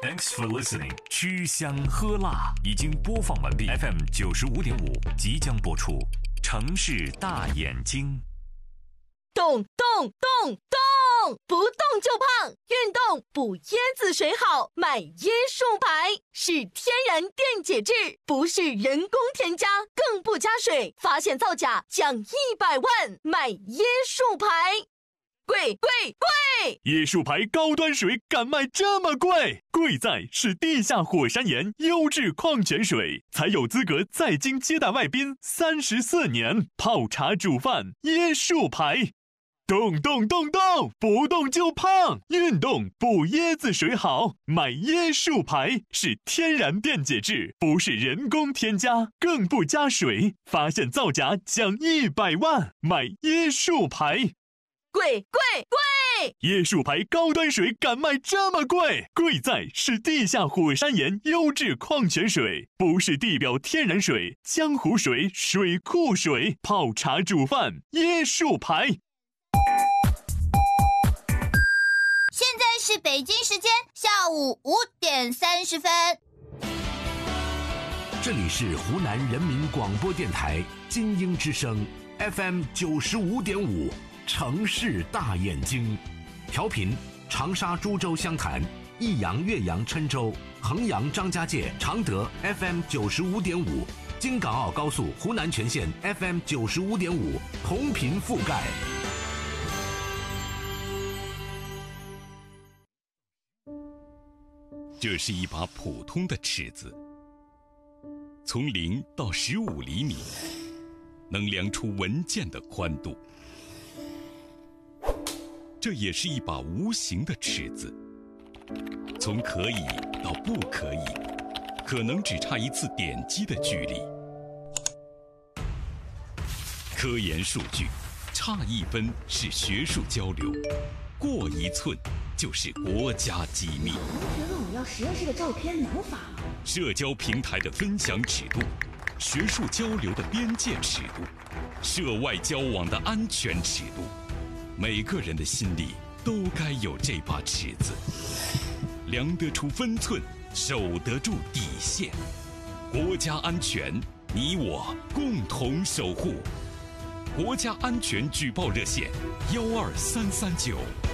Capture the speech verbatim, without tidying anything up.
Thanks for listening。吃香喝辣已经播放完毕 ，F M 九十五点五即将播出。城市大眼睛， 动动动动，不动就胖，运动补椰子水好，买椰树牌是天然电解质，不是人工添加，更不加水，发现造假奖一百万，买椰树牌。贵贵贵！ 椰树牌高端水敢卖这么贵？贵在是地下火山岩优质矿泉水，才有资格在京接待外宾三十四年。泡茶煮饭，椰树牌。动动动动，不动就胖，运动补椰子水好，买椰树牌是天然电解质，不是人工添加，更不加水，发现造假奖一百万，买椰树牌。 贵贵贵！ 椰树牌高端水敢卖这么贵？贵在是地下火山岩优质矿泉水，不是地表天然水、江湖水、水库水，泡茶煮饭，椰树牌。 现在是北京时间下午五点三十分。 这里是湖南人民广播电台金鹰之声 F M 九十五点五。城市大眼睛，调频长沙、株洲、湘潭、益阳、岳阳、郴州、衡阳、张家界、常德 F M 九十五点五，京港澳高速湖南全线 F M 九十五点五，同频覆盖。 这是一把普通的尺子，从零到十五厘米，能量出文件的宽度。这也是一把无形的尺子，从可以到不可以，可能只差一次点击的距离。科研数据，差一分是学术交流，过一寸就是国家机密。 觉得我要实验室的照片能发吗？ 社交平台的分享尺度，学术交流的边界尺度，涉外交往的安全尺度。每个人的心里都该有这把尺子，量得出分寸，守得住底线。国家安全，你我共同守护。国家安全举报热线：幺二三三九。